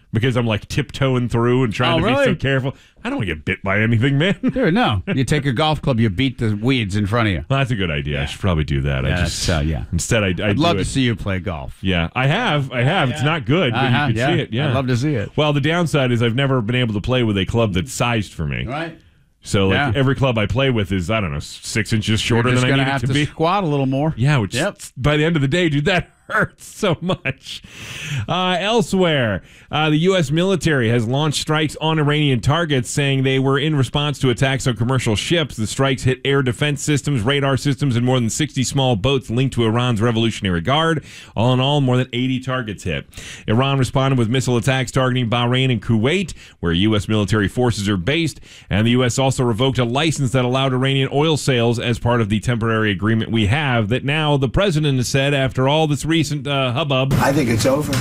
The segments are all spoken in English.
because I'm like tiptoeing through and trying to be so careful. I don't want to get bit by anything, man. Dude, no. You take a golf club, you beat the weeds in front of you. Well, that's a good idea. Yeah. I should probably do that. Instead, I'd love to see you play golf. Yeah, I have. It's not good, but you can see it. Yeah, I'd love to see it. Well, the downside is I've never been able to play with a club that's sized for me. Right. So every club I play with is, I don't know, 6 inches shorter than I need it to be. You're just going to have to squat a little more. Yeah, which by the end of the day, dude, that hurts so much. Elsewhere, the U.S. military has launched strikes on Iranian targets, saying they were in response to attacks on commercial ships. The strikes hit air defense systems, radar systems, and more than 60 small boats linked to Iran's Revolutionary Guard. All in all, more than 80 targets hit. Iran responded with missile attacks targeting Bahrain and Kuwait, where U.S. military forces are based, and the U.S. also revoked a license that allowed Iranian oil sales as part of the temporary agreement we have that now the president has said after all this recent hubbub. I think it's over.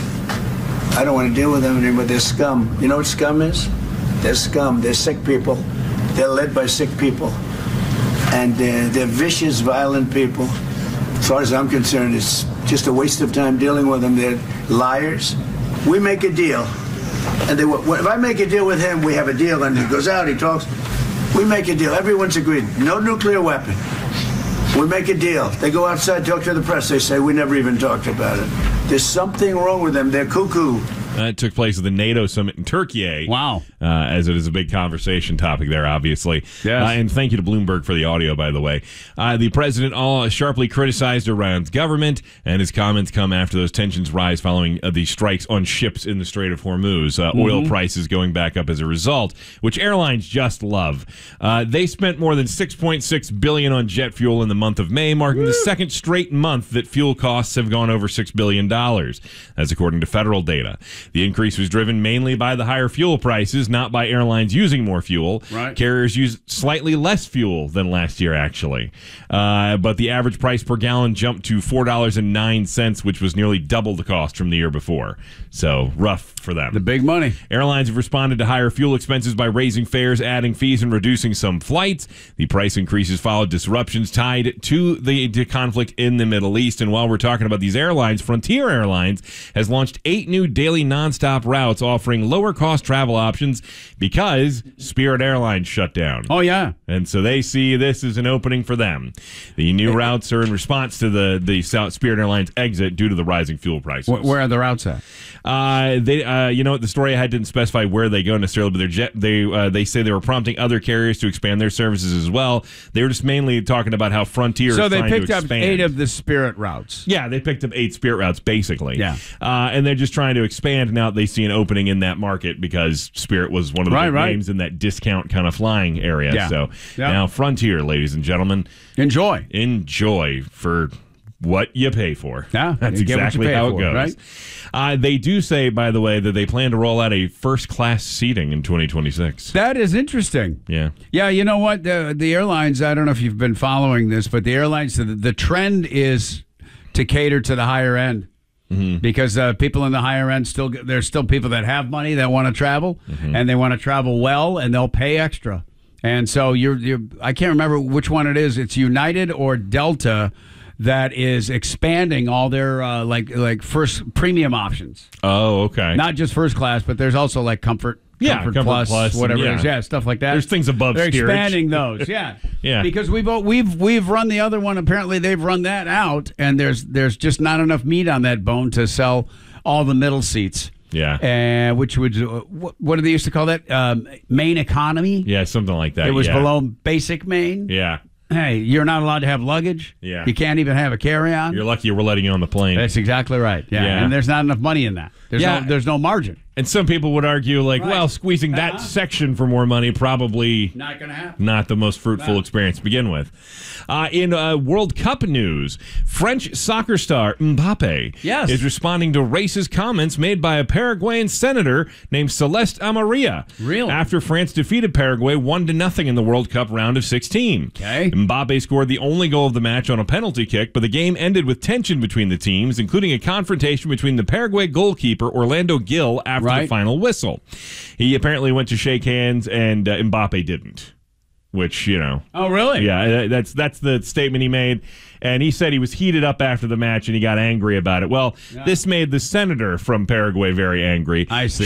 I don't want to deal with them anymore. They're scum. You know what scum is? They're scum. They're sick people. They're led by sick people. And they're vicious, violent people. As far as I'm concerned, it's just a waste of time dealing with them. They're liars. We make a deal. And if I make a deal with him, we have a deal. And he goes out, he talks. We make a deal. Everyone's agreed. No nuclear weapon. We make a deal. They go outside, talk to the press. They say, we never even talked about it. There's something wrong with them. They're cuckoo. That took place at the NATO summit in Turkey. Wow. As it is a big conversation topic there, obviously. Yes. And thank you to Bloomberg for the audio, by the way. The president sharply criticized Iran's government, and his comments come after those tensions rise following the strikes on ships in the Strait of Hormuz. Oil prices going back up as a result, which airlines just love. They spent more than $6.6 billion on jet fuel in the month of May, marking the second straight month that fuel costs have gone over $6 billion. That's according to federal data. The increase was driven mainly by the higher fuel prices, not by airlines using more fuel. Right. Carriers used slightly less fuel than last year, actually. But the average price per gallon jumped to $4.09, which was nearly double the cost from the year before. So, rough for them. The big money. Airlines have responded to higher fuel expenses by raising fares, adding fees, and reducing some flights. The price increases followed disruptions tied to the conflict in the Middle East. And while we're talking about these airlines, Frontier Airlines has launched 8 new daily nonstop routes offering lower-cost travel options because Spirit Airlines shut down. Oh, yeah. And so they see this as an opening for them. The new routes are in response to the Spirit Airlines exit due to the rising fuel prices. Where are the routes at? You know what? The story I had didn't specify where they go necessarily, but they say they were prompting other carriers to expand their services as well. They were just mainly talking about how Frontier is trying to expand. So they picked up 8 of the Spirit routes. Yeah, they picked up 8 Spirit routes, basically. Yeah. And they're just trying to expand now that they see an opening in that market because Spirit was one of the big names in that discount kind of flying area. Yeah. So now Frontier, ladies and gentlemen. Enjoy for what you pay for. Yeah, that's exactly how it goes. Right? They do say, by the way, that they plan to roll out a first-class seating in 2026. That is interesting. Yeah. Yeah, you know what? The airlines, I don't know if you've been following this, but the airlines, the trend is to cater to the higher end. Mm-hmm. Because people in the higher end there's still people that have money that want to travel, and they want to travel well, and they'll pay extra. And so I can't remember which one it is. It's United or Delta that is expanding all their like first premium options. Oh, okay. Not just first class, but there's also like Comfort Plus, whatever it is. Yeah, stuff like that. There's things above They're steerage. expanding those. Yeah. Yeah. Because we've run the other one. Apparently they've run that out, and there's just not enough meat on that bone to sell all the middle seats. Yeah. Which would what do they used to call that? Main economy? Yeah, something like that. It was below basic main. Yeah. Hey, you're not allowed to have luggage. Yeah. You can't even have a carry-on. You're lucky we're letting you on the plane. That's exactly right. Yeah. And there's not enough money in that. There's no margin. And some people would argue, well, squeezing that section for more money probably not going to happen. Not the most fruitful experience to begin with. In World Cup news, French soccer star Mbappe is responding to racist comments made by a Paraguayan senator named Celeste Amarilla. Really? After France defeated Paraguay 1-0 in the World Cup round of 16. Okay. Mbappe scored the only goal of the match on a penalty kick, but the game ended with tension between the teams, including a confrontation between the Paraguay goalkeeper Orlando Gil after the final whistle. He apparently went to shake hands, and Mbappe didn't. Which, you know. Oh, really? Yeah, that's the statement he made. And he said he was heated up after the match and he got angry about it. Well, this made the senator from Paraguay very angry. I see.